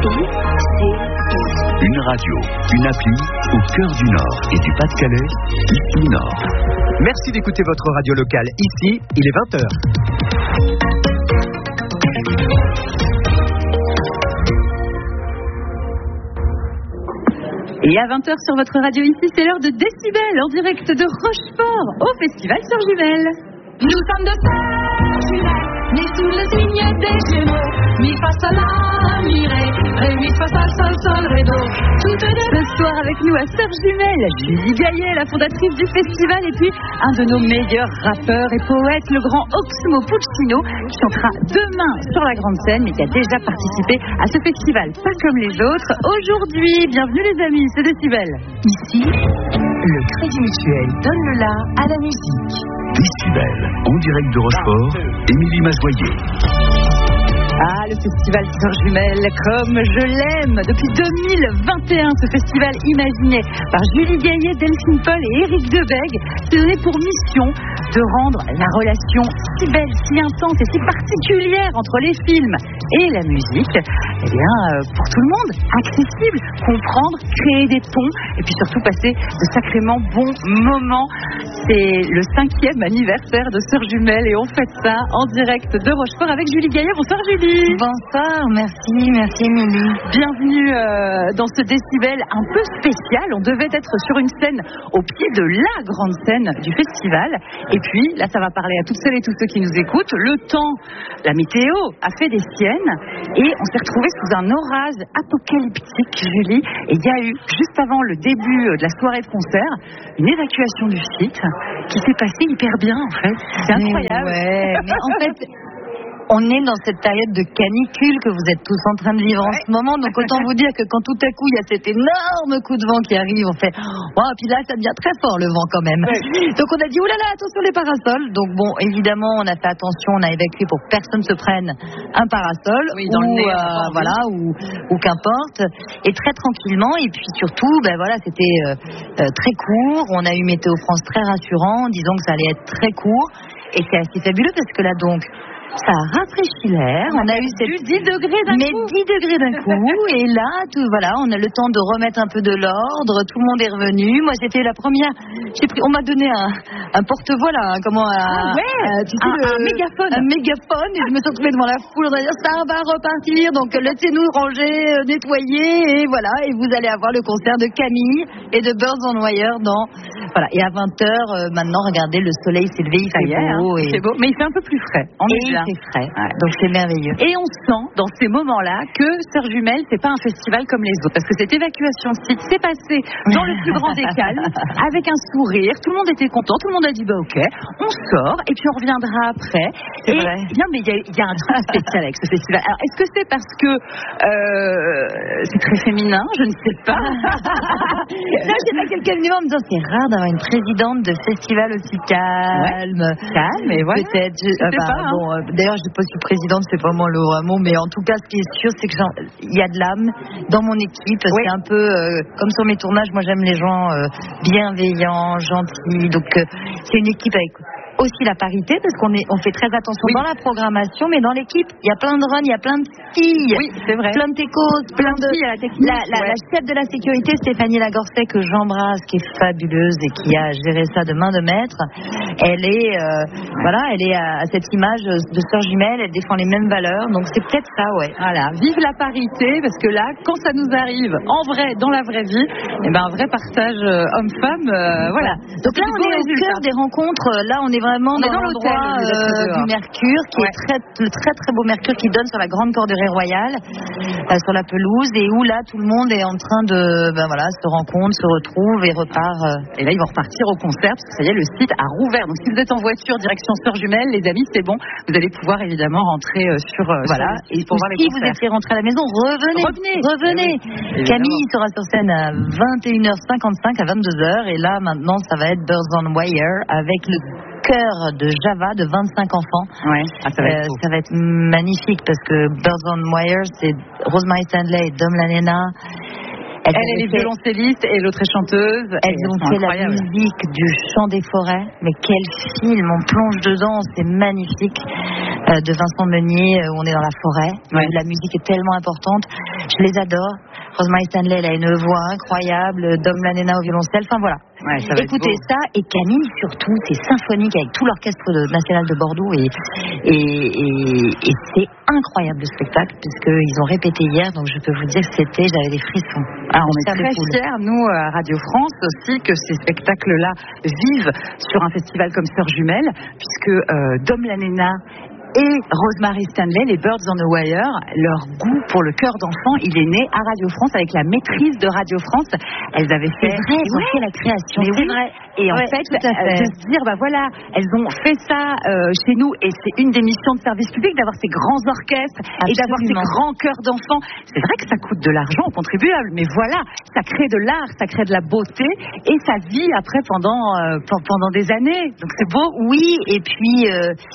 Une radio, une appli au cœur du Nord et du Pas-de-Calais, ici Nord. Merci d'écouter votre radio locale. Ici, il est 20h. Et à 20h sur votre radio ici, c'est l'heure de Décibel en direct de Rochefort au Festival Sœurs-Jumelles. Nous sommes de Sœurs-Jumelles, nés sous le signe des Gémeaux. Mi fa sol la mi ré mi fa sol ré do. Ce soir avec nous à Sœurs-Jumelles, Julie Gaillet, la fondatrice du festival, et puis un de nos meilleurs rappeurs et poètes, le grand Oxmo Puccino, qui chantera demain sur la grande scène, mais qui a déjà participé à ce festival, pas comme les autres. Aujourd'hui, bienvenue les amis, c'est Décibel. Ici, le Crédit Mutuel donne le la à la musique. Décibel, en direct de Rochefort, Émilie Mazoyer. Ah, le festival Sœurs-Jumelles, comme je l'aime. Depuis 2021, ce festival imaginé par Julie Gaillet, Delphine Paul et Éric Debègue s'est donné pour mission de rendre la relation si belle, si intense et si particulière entre les films et la musique, eh bien, pour tout le monde, accessible, comprendre, créer des ponts et puis surtout passer de sacrément bons moments. C'est le 5e anniversaire de Sœurs-Jumelles et on fête ça en direct de Rochefort avec Julie Gaillet. Bonsoir Julie. Bonsoir, merci Émilie. Bienvenue dans ce Décibel un peu spécial. On devait être sur une scène au pied de la grande scène du festival. Et puis, là, ça va parler à toutes celles et tous ceux qui nous écoutent. Le temps, la météo a fait des siennes et on s'est retrouvés sous un orage apocalyptique, Julie. Et il y a eu, juste avant le début de la soirée de concert, une évacuation du site qui s'est passée hyper bien, en fait. C'est incroyable. Mais en fait... On est dans cette période de canicule que vous êtes tous en train de vivre en ce moment. Donc autant vous dire que quand tout à coup il y a cet énorme coup de vent qui arrive, on fait wow, puis là ça devient très fort le vent quand même. Donc on a dit oulala, attention les parasols. Donc bon, évidemment on a fait attention, on a évacué pour que personne se prenne un parasol dans le nez, voilà ou qu'importe. Et très tranquillement et puis surtout voilà, c'était très court. On a eu Météo France très rassurant en disant que ça allait être très court et c'est assez fabuleux parce que là donc ça a rafraîchi l'air. On a eu 10 degrés d'un coup. 10 degrés d'un coup. Et là, on a le temps de remettre un peu de l'ordre. Tout le monde est revenu. Moi, j'ai fait la première. On m'a donné un porte-voix là. Un mégaphone. Un mégaphone. Et je me suis retrouvée devant la foule. On a dit ça va repartir. Donc laissez-nous ranger, nettoyer. Et voilà. Et vous allez avoir le concert de Camille et de Birds on Wire dans. Voilà. Et à 20h, maintenant, regardez, le soleil s'est levé. Il fait beau. C'est beau. Mais il fait un peu plus frais. C'est frais, donc c'est merveilleux. Et on sent dans ces moments-là que Sœurs-Jumelles, c'est pas un festival comme les autres, parce que cette évacuation site s'est passée dans le plus grand des calmes, avec un sourire. Tout le monde était content, tout le monde a dit ok, on sort et puis on reviendra après. C'est vrai. Bien, mais il y a un truc spécial avec ce festival. Alors, est-ce que c'est parce que c'est très féminin? Je ne sais pas. Là, j'ai pas quelqu'un venu en me disant c'est rare d'avoir une présidente de festival aussi calme. Calme, et voilà. Peut-être. D'ailleurs, je ne sais pas si présidente, c'est vraiment le vrai mot, mais en tout cas, ce qui est sûr, c'est qu'il y a de l'âme dans mon équipe. Oui. C'est un peu comme sur mes tournages. Moi, j'aime les gens bienveillants, gentils. Donc, c'est une équipe avec aussi la parité, parce qu'on fait très attention dans la programmation, mais dans l'équipe, il y a plein de runs, il y a plein de filles. Oui, c'est vrai. Plein de techos, plein de filles à la technique. La chef de la sécurité, Stéphanie Lagorcet, que j'embrasse, qui est fabuleuse et qui a géré ça de main de maître. Elle est, elle est à cette image de Sœurs-Jumelles, elle défend les mêmes valeurs, donc c'est peut-être ça, ouais. Voilà, vive la parité, parce que là, quand ça nous arrive en vrai, dans la vraie vie, un vrai partage homme-femme, voilà. Donc là, on est au cœur des rencontres, là, on est vraiment dans l'endroit du Mercure, qui est le très très beau Mercure qui donne sur la grande corderie royale, sur la pelouse, et où là tout le monde est en train de se rencontre, se retrouve et repart. Et là ils vont repartir au concert parce que ça y est, le site a rouvert. Donc si vous êtes en voiture direction Sœurs-Jumelles, les amis, c'est bon, vous allez pouvoir évidemment rentrer sur et pour voir les concerts. Si vous étiez rentré à la maison, revenez. Camille sera sur scène à 21h55 à 22h, et là maintenant ça va être Birds on Wire avec le chœur de Java de 25 enfants. Ouais. Ça va être magnifique parce que Birds on Wire, c'est Rosemary Stanley et Dom Lanena. Elle est violoncelliste et l'autre est chanteuse. Elles ont fait la musique du Chant des forêts. Mais quel film, on plonge dedans, c'est magnifique. De Vincent Meunier, où on est dans la forêt, où la musique est tellement importante. Je les adore. Rosemary Stanley, elle a une voix incroyable. Dom Lanena au violoncelle. Enfin voilà. Ouais, écoutez ça, et Camille surtout, c'est symphonique avec tout l'orchestre national de Bordeaux et c'est incroyable le spectacle puisqu'ils ont répété hier, donc je peux vous dire que j'avais des frissons. On est très fiers, nous, à Radio France aussi, que ces spectacles-là vivent sur un festival comme Sœurs Jumelles, puisque Dom Lanena et Rosemary Stanley, les Birds on the Wire, leur goût pour le cœur d'enfant, il est né à Radio France avec la maîtrise de Radio France. Elles avaient fait... C'est vrai, elles ont fait la création. Mais c'est vrai. Et en fait, de se dire, voilà, elles ont fait ça chez nous, et c'est une des missions de service public d'avoir ces grands orchestres et d'avoir ces grands chœurs d'enfants. C'est vrai que ça coûte de l'argent aux contribuables, mais voilà, ça crée de l'art, ça crée de la beauté, et ça vit après pendant des années. Donc c'est beau. Oui, et puis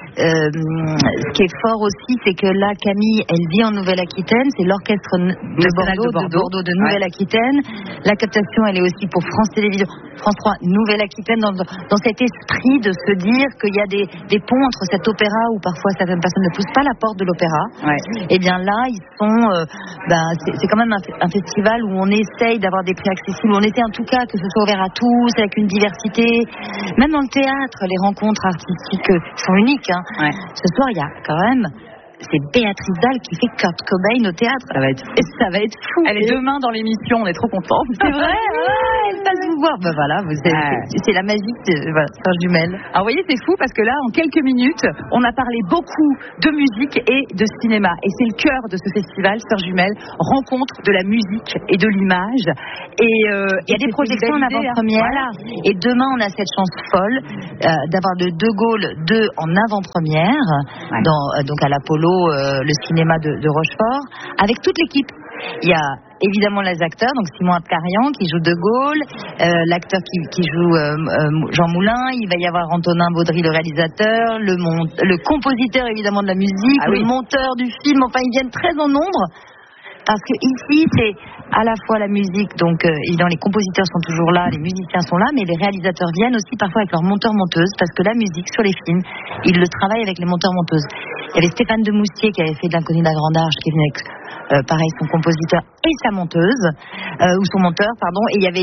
ce qui est fort aussi, c'est que là, Camille, elle vit en Nouvelle-Aquitaine, c'est l'orchestre de Bordeaux de Nouvelle-Aquitaine. La captation, elle est aussi pour France Télévisions, France 3, Nouvelle-Aquitaine, dans cet esprit de se dire qu'il y a des ponts entre cet opéra où parfois certaines personnes ne poussent pas la porte de l'opéra. Et bien là, ils sont, c'est quand même un festival où on essaye d'avoir des prix accessibles, on essaie en tout cas que ce soit ouvert à tous, avec une diversité. Même dans le théâtre, les rencontres artistiques sont uniques. Ce soir, il y a quand même, c'est Béatrice Dalle qui fait Kurt Cobain au théâtre. Ça va être fou. Elle est demain dans l'émission, on est trop contents. C'est vrai. Elle passe vous voir. Voilà, c'est la magie de Sœurs Jumelles. Alors vous voyez, c'est fou parce que là, en quelques minutes, on a parlé beaucoup de musique et de cinéma. Et c'est le cœur de ce festival, Sœurs Jumelles, rencontre de la musique et de l'image. Et il y a des projections en avant-première. Voilà. Et demain, on a cette chance folle d'avoir le De Gaulle 2 en avant-première, donc à l'Apollo, le cinéma de Rochefort, avec toute l'équipe. Il y a évidemment les acteurs, donc Simon Abkarian qui joue De Gaulle, l'acteur qui joue Jean Moulin, il va y avoir Antonin Baudry, le réalisateur, le compositeur évidemment de la musique, le monteur du film, enfin ils viennent très en nombre. Parce que ici, c'est à la fois la musique, donc évidemment les compositeurs sont toujours là, les musiciens sont là, mais les réalisateurs viennent aussi parfois avec leurs monteurs-monteuses, parce que la musique sur les films, ils le travaillent avec les monteurs-monteuses. Il y avait Stéphane de Moustier qui avait fait de l'Inconnu de la Grande Arche, qui est venu avec pareil son compositeur et sa monteuse, ou son monteur, pardon, et il y avait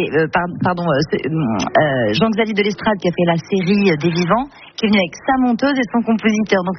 Jean-Xavier de l'Estrade qui a fait la série des Vivants, qui est venu avec sa monteuse et son compositeur. Donc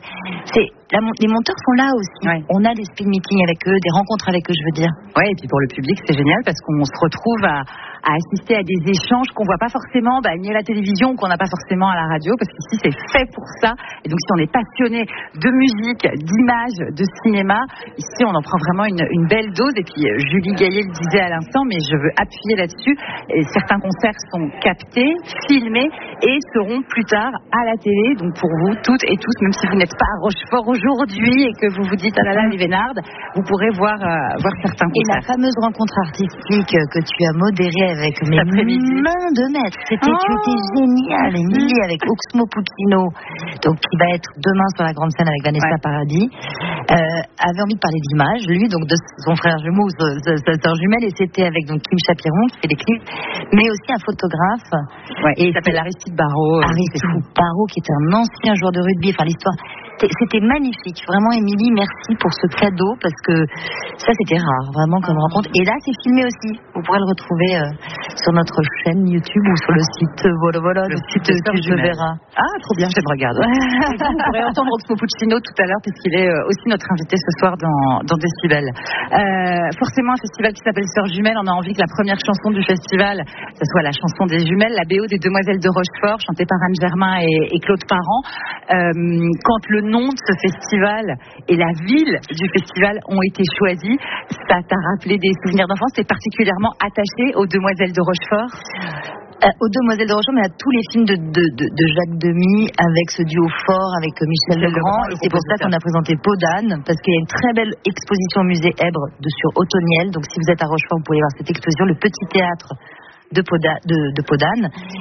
les monteurs sont là aussi. On a des speed meetings avec eux, des rencontres avec eux, je veux dire. Et puis pour le public, c'est génial parce qu'on se retrouve à assister à des échanges qu'on voit pas forcément ni à la télévision, qu'on n'a pas forcément à la radio, parce qu'ici c'est fait pour ça. Et donc si on est passionné de musique, d'image, de cinéma, ici on en prend vraiment une belle dose. Et puis Julie Gaillet le disait à l'instant, mais je veux appuyer là-dessus. Et certains concerts sont captés, filmés et seront plus tard à la télé. Donc pour vous toutes et tous, même si vous n'êtes pas à Rochefort aujourd'hui et que vous vous dites ah là là, Livénarde, vous pourrez voir certains concerts. Et la fameuse rencontre artistique que tu as modérée avec mes mains de maître, c'était génial, Émilie, avec Oxmo Puccino, donc qui va être demain sur la grande scène avec Vanessa Paradis, avait envie de parler d'image, lui, donc de son frère jumeau, sa sœur jumelle, et c'était avec donc Kim Chapiron qui fait des clips, mais aussi un photographe. Et il s'appelle Aristide Barrault. Aristide Barrault, qui était un ancien joueur de rugby, enfin l'histoire. C'était magnifique, vraiment Émilie, merci pour ce cadeau parce que ça c'était rare, vraiment comme rencontre. Et là c'est filmé aussi, vous pourrez le retrouver sur notre chaîne YouTube ou sur le site le site tu le verras. Ah trop bien, je le regarde. Vous pourrez entendre Oxmo Puccino tout à l'heure puisqu'il est aussi notre invité ce soir dans Décibel. Forcément un festival qui s'appelle Sœurs Jumelles, on a envie que la première chanson du festival ce soit la chanson des jumelles, la BO des Demoiselles de Rochefort, chantée par Anne Germain et Claude Parent. Quand le nom de ce festival et la ville du festival ont été choisis, ça t'a rappelé des souvenirs d'enfance? T'es particulièrement attaché aux Demoiselles de Rochefort? Aux Demoiselles de Rochefort, mais à tous les films de Jacques Demy, avec ce duo fort, avec Michel Legrand. Et c'est pour ça qu'on a présenté Peau d'âne, parce qu'il y a une très belle exposition au musée Èbre sur Autoniel. Donc si vous êtes à Rochefort, vous pouvez voir cette exposition, le petit théâtre de Peau d'âne.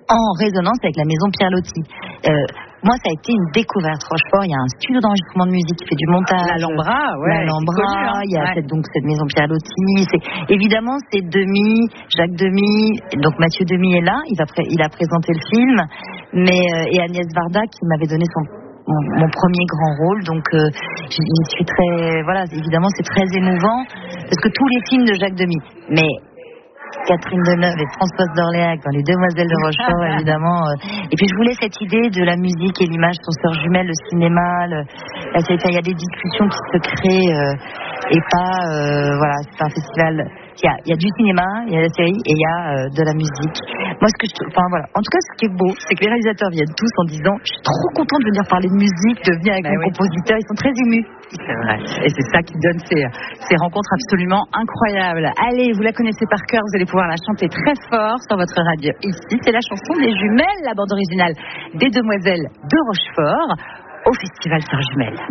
en résonance avec la maison Pierre Loti. Moi, ça a été une découverte. Rochefort, il y a un studio d'enregistrement de musique qui fait du montage. L'Alhambra, il y a cette maison Pierre Loti. Évidemment, c'est Jacques Demy, donc Mathieu Demy est là, il a présenté le film, et Agnès Varda qui m'avait donné mon premier grand rôle, donc j'y suis très, voilà, évidemment c'est très émouvant, parce que tous les films de Jacques Demy, mais Catherine Deneuve et Françoise d'Orléac dans Les Demoiselles de Rochefort, évidemment. Et puis je voulais cette idée de la musique et l'image sont sœurs jumelles, le cinéma. Il y a des discussions qui se créent et pas, voilà, c'est un festival. Il y a du cinéma, il y a la série et il y a de la musique. Moi, voilà. En tout cas, ce qui est beau, c'est que les réalisateurs viennent tous en disant je suis trop content de venir parler de musique, de venir avec mon compositeur. Ils sont très émus. C'est vrai. Et c'est ça qui donne ces rencontres absolument incroyables. Allez, vous la connaissez par cœur, vous allez pouvoir la chanter très fort sur votre radio. Ici, c'est la chanson des jumelles, la bande originale des Demoiselles de Rochefort au Festival Sœurs Jumelles.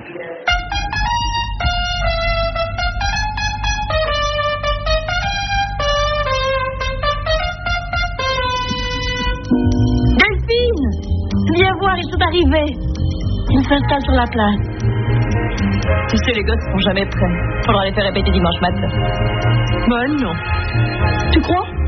Viens voir, ils sont arrivés. Ils s'installent sur la place. Tu sais, les gosses sont jamais prêts. Faudra les faire répéter dimanche matin. Bon, non. Tu crois?